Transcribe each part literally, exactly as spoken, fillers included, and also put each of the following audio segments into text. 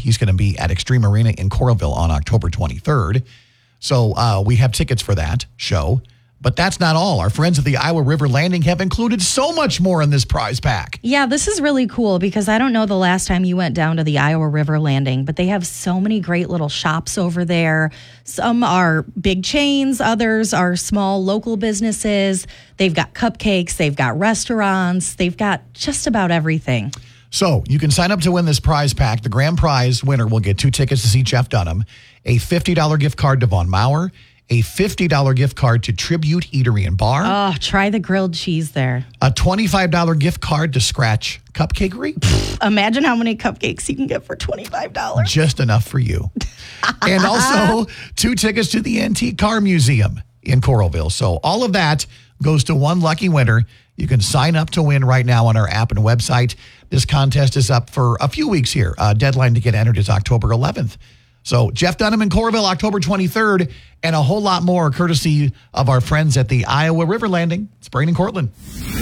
He's going to be at Extreme Arena in Coralville on October twenty-third. So uh, we have tickets for that show. But that's not all. Our friends at the Iowa River Landing have included so much more in this prize pack. Yeah, this is really cool because I don't know the last time you went down to the Iowa River Landing, but they have so many great little shops over there. Some are big chains, others are small local businesses. They've got cupcakes, they've got restaurants, they've got just about everything. So you can sign up to win this prize pack. The grand prize winner will get two tickets to see Jeff Dunham, a fifty dollars gift card to Von Mauer, a fifty dollars gift card to Tribute Eatery and Bar. Oh, try the grilled cheese there. A twenty-five dollars gift card to Scratch Cupcakery. Imagine how many cupcakes you can get for twenty-five dollars. Just enough for you. And also two tickets to the Antique Car Museum in Coralville. So all of that goes to one lucky winner. You can sign up to win right now on our app and website. This contest is up for a few weeks here. Uh, deadline to get entered is October eleventh. So Jeff Dunham in Coralville, October twenty-third, and a whole lot more courtesy of our friends at the Iowa River Landing. It's Brain and Cortland.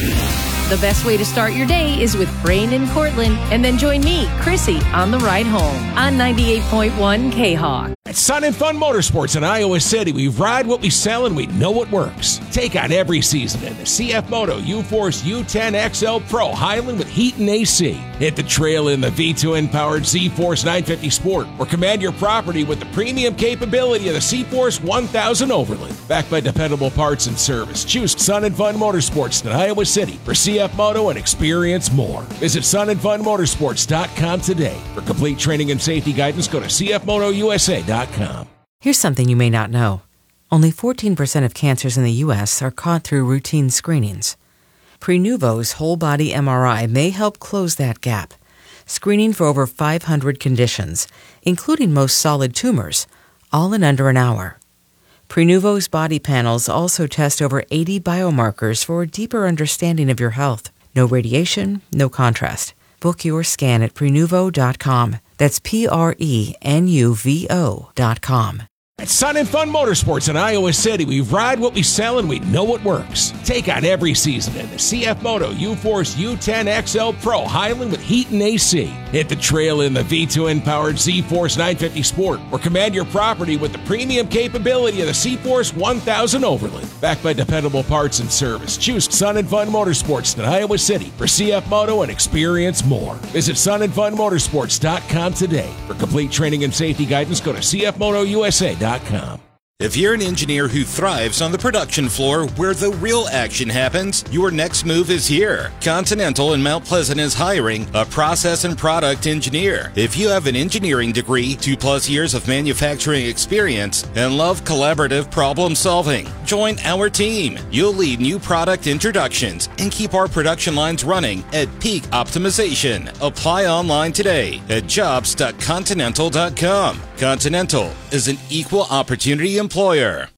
The best way to start your day is with Brain and Cortland, and then join me, Chrissy, on the ride home on ninety-eight point one K-Hawk. At Sun and Fun Motorsports in Iowa City, we ride what we sell and we know what works. Take on every season in the C F Moto U-Force U ten X L Pro Highland with heat and A C. Hit the trail in the V two-powered Z-Force nine fifty Sport, or command your property with the premium capability of the C-Force one thousand Overland. Backed by dependable parts and service, choose Sun and Fun Motorsports in Iowa City for C F Moto and experience more. Visit sun and fun motorsports dot com today. For complete training and safety guidance, go to c f moto u s a dot com. Here's something you may not know. Only fourteen percent of cancers in the U S are caught through routine screenings. Prenuvo's whole-body M R I may help close that gap, screening for over five hundred conditions, including most solid tumors, all in under an hour. Prenuvo's body panels also test over eighty biomarkers for a deeper understanding of your health. No radiation, no contrast. Book your scan at prenuvo dot com. That's P R E N U V O dot com. At Sun and Fun Motorsports in Iowa City, we ride what we sell and we know what works. Take on every season in the C F Moto U-Force U ten X L Pro Highland with heat and A C. Hit the trail in the V two-powered Z-Force nine fifty Sport, or command your property with the premium capability of the C-Force one thousand Overland. Backed by dependable parts and service, choose Sun and Fun Motorsports in Iowa City for C F Moto and experience more. Visit sun and fun motorsports dot com today. For complete training and safety guidance, go to c f moto u s a dot com. If you're an engineer who thrives on the production floor where the real action happens, your next move is here. Continental in Mount Pleasant is hiring a process and product engineer. If you have an engineering degree, two plus years of manufacturing experience, and love collaborative problem solving, join our team. You'll lead new product introductions and keep our production lines running at peak optimization. Apply online today at jobs dot continental dot com. Continental is an equal opportunity employer.